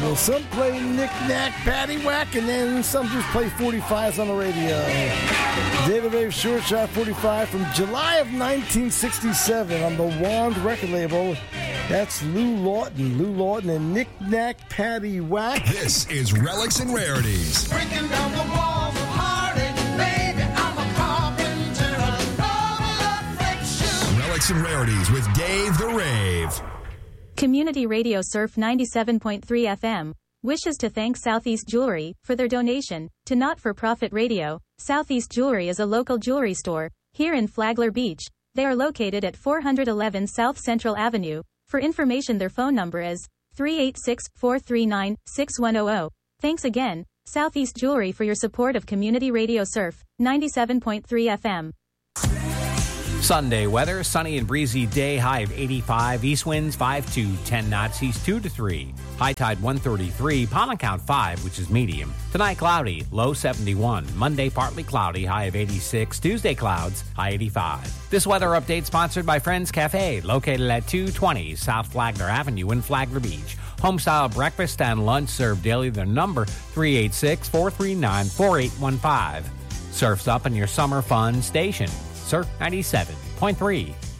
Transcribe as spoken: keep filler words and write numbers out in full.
Well, some play knick-knack, paddywhack, and then some just play forty-fives on the radio. David Rave Short Shot forty-five from July of nineteen sixty-seven on the Wand record label. That's Lou Lawton. Lou Lawton and Knick-Knack, Paddywhack. This is Relics and Rarities. Breaking down the walls of heartache, baby, I'm a carpenter, a affliction. Relics and Rarities with Dave the Rave. Community Radio Surf ninety-seven point three F M wishes to thank Southeast Jewelry for their donation to Not-for-Profit Radio. Southeast Jewelry is a local jewelry store here in Flagler Beach. They are located at four eleven South Central Avenue. For information, their phone number is three eight six, four three nine, six one zero zero. Thanks again, Southeast Jewelry, for your support of Community Radio Surf ninety-seven point three F M. Sunday weather, sunny and breezy day, high of eighty-five, east winds five to ten knots, east two to three. High tide one thirty-three, pollen count five, which is medium. Tonight cloudy, low seventy-one. Monday partly cloudy, high of eighty-six. Tuesday clouds, high eighty-five. This weather update sponsored by Friends Cafe, located at two twenty South Flagler Avenue in Flagler Beach. Home-style breakfast and lunch served daily. Their number, three eight six, four three nine, four eight one five. Surf's up in your summer fun station. Surf ninety-seven point three.